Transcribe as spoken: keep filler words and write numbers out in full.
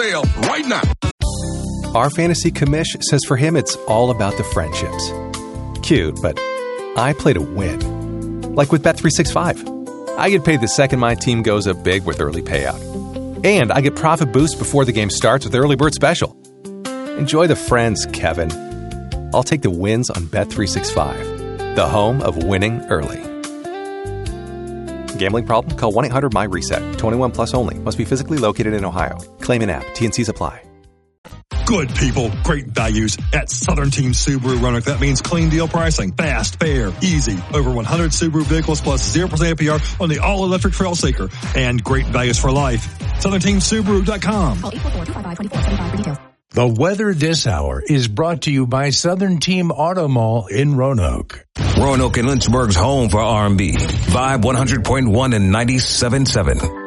Sale right now. Our fantasy commish says for him it's all about the friendships. Cute, but I play to win. Like with Bet three sixty-five. I get paid the second my team goes up big with early payout. And I get profit boost before the game starts with Early Bird Special. Enjoy the friends, Kevin. I'll take the wins on Bet three sixty-five, the home of winning early. Gambling problem? Call one eight hundred M Y reset. twenty-one plus only. Must be physically located in Ohio. Claim in app. T N Cs apply. Good people, great values at Southern Team Subaru Roanoke. That means clean deal pricing, fast, fair, easy. Over one hundred Subaru vehicles plus zero percent A P R on the all-electric Trailseeker. And great values for life. Southern Team Subaru dot com. Call eight four four, two five five, two four seven five for details. The weather this hour is brought to you by Southern Team Auto Mall in Roanoke. Roanoke and Lynchburg's home for R and B. Vibe one hundred point one and ninety-seven point seven.